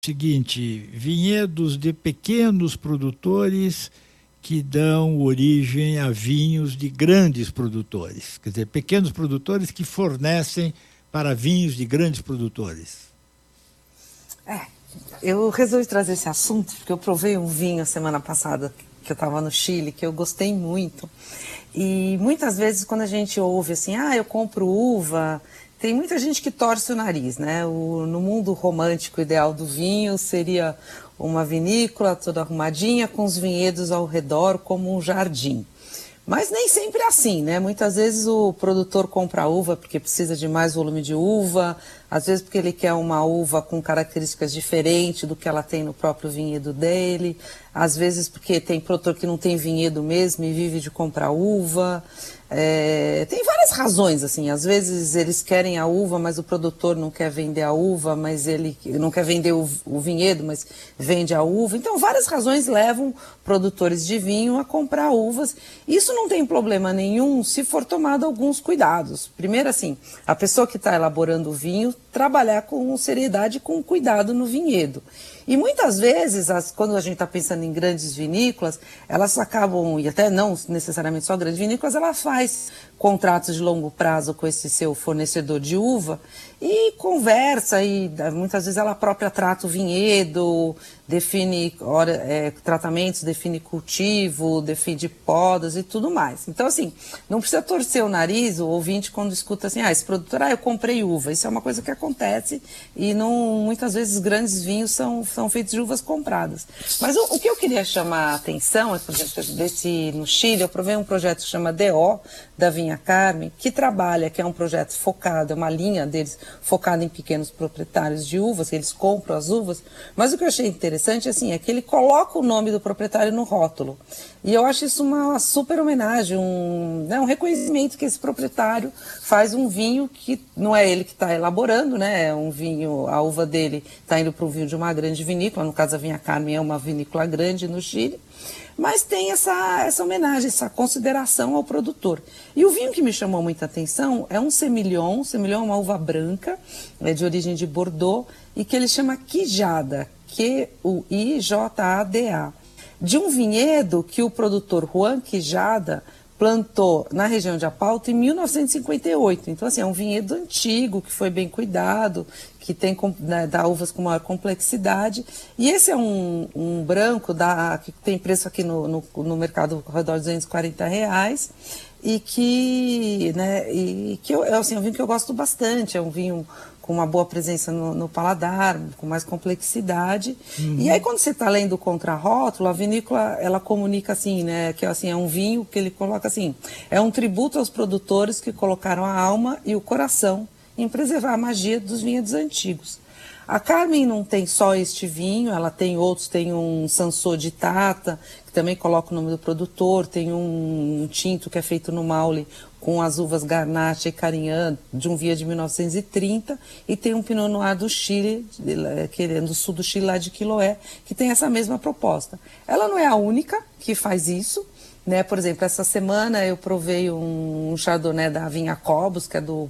seguinte, vinhedos de pequenos produtores que dão origem a vinhos de grandes produtores. Quer dizer, pequenos produtores que fornecem para vinhos de grandes produtores. Eu resolvi trazer esse assunto porque eu provei um vinho a semana passada que eu estava no Chile, que eu gostei muito. E muitas vezes quando a gente ouve assim, eu compro uva, tem muita gente que torce o nariz, né? No mundo romântico ideal do vinho seria uma vinícola toda arrumadinha com os vinhedos ao redor como um jardim. Mas nem sempre é assim, né? Muitas vezes o produtor compra a uva porque precisa de mais volume de uva, às vezes porque ele quer uma uva com características diferentes do que ela tem no próprio vinhedo dele, às vezes porque tem produtor que não tem vinhedo mesmo e vive de comprar uva. Tem várias razões, assim, às vezes eles querem a uva, mas o produtor não quer vender a uva, mas ele não quer vender o vinhedo, mas vende a uva. Então, várias razões levam produtores de vinho a comprar uvas. Isso não tem problema nenhum se for tomado alguns cuidados. Primeiro, assim, a pessoa que está elaborando o vinho, trabalhar com seriedade e com cuidado no vinhedo. E muitas vezes, quando a gente está pensando em grandes vinícolas, elas acabam, e até não necessariamente só grandes vinícolas, ela faz contratos de longo prazo com esse seu fornecedor de uva e conversa, e muitas vezes ela própria trata o vinhedo, define tratamentos, define cultivo, define podas e tudo mais. Então, assim, não precisa torcer o nariz, o ouvinte, quando escuta assim, esse produtor, eu comprei uva. Isso é uma coisa que acontece e muitas vezes grandes vinhos são feitos de uvas compradas. Mas o que eu queria chamar a atenção é, por exemplo, no Chile, eu provei um projeto que chama DO, da Vinha Carmen, que é um projeto focado, é uma linha deles focada em pequenos proprietários de uvas, eles compram as uvas, mas o que eu achei interessante assim, é que ele coloca o nome do proprietário no rótulo. E eu acho isso uma super homenagem, um reconhecimento que esse proprietário faz um vinho que não é ele que está elaborando, né? É um vinho, a uva dele está indo para um vinho de uma grande vinícola, no caso a Vinha Carmen é uma vinícola grande no Chile, mas tem essa homenagem, essa consideração ao produtor. E o vinho que me chamou muita atenção é um Semillon. Semillon é uma uva branca, de origem de Bordeaux, e que ele chama Quijada, Quijada, de um vinhedo que o produtor Juan Quijada plantou na região de Apalto em 1958. Então, assim, é um vinhedo antigo, que foi bem cuidado, que tem dá uvas com maior complexidade. E esse é um branco que tem preço aqui no mercado ao redor de R$240, e que é um vinho que eu gosto bastante, é um vinho com uma boa presença no paladar, com mais complexidade. E aí, quando você está lendo o contrarótulo, a vinícola, ela comunica assim, né, que assim, é um vinho que ele coloca assim, é um tributo aos produtores que colocaram a alma e o coração em preservar a magia dos vinhedos antigos. A Carmen não tem só este vinho, ela tem outros, tem um Sansô de Tata, que também coloca o nome do produtor, tem um tinto que é feito no Maule com as uvas Garnacha e Carignan, de um vinho de 1930, e tem um Pinot Noir do Chile, do sul do Chile, lá de Quiloé, que tem essa mesma proposta. Ela não é a única que faz isso, né? Por exemplo, essa semana eu provei um Chardonnay da Vinha Cobos, que é do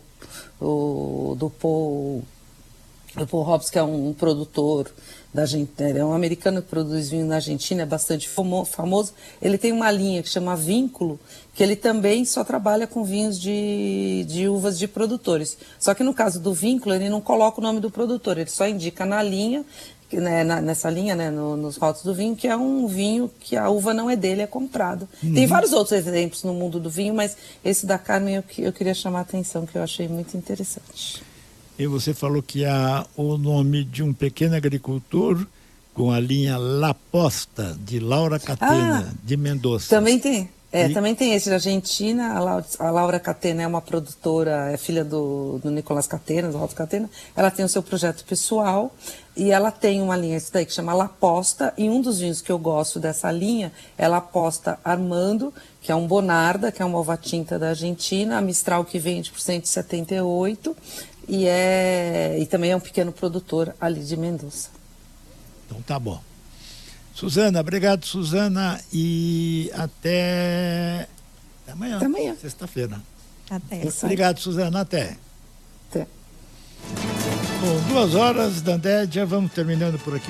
Paul Hobbs, que é um produtor da Argentina, é um americano que produz vinho na Argentina, é bastante famoso. Ele tem uma linha que chama Vínculo, que ele também só trabalha com vinhos de uvas de produtores. Só que no caso do Vínculo, ele não coloca o nome do produtor, ele só indica na linha, né, nessa linha, né, nos rótulos do vinho, que é um vinho que a uva não é dele, é comprada. Tem vários outros exemplos no mundo do vinho, mas esse da Carmen eu queria chamar a atenção, que eu achei muito interessante. E você falou que há o nome de um pequeno agricultor com a linha La Posta, de Laura Catena, de Mendoza. Também tem. Também tem esse da Argentina. A Laura Catena é uma produtora, é filha do Nicolás Catena, do Alto Catena. Ela tem o seu projeto pessoal e ela tem uma linha daí que chama La Posta, e um dos vinhos que eu gosto dessa linha é La Posta Armando, que é um Bonarda, que é uma uva tinta da Argentina, a Mistral que vende por 178, e também é um pequeno produtor ali de Mendoza. Então tá bom. Suzana, obrigado, Suzana, e até amanhã. Até amanhã. Sexta-feira. Até. Obrigado, Suzana, até. Até. Bom, 2 horas, Dandé, já vamos terminando por aqui.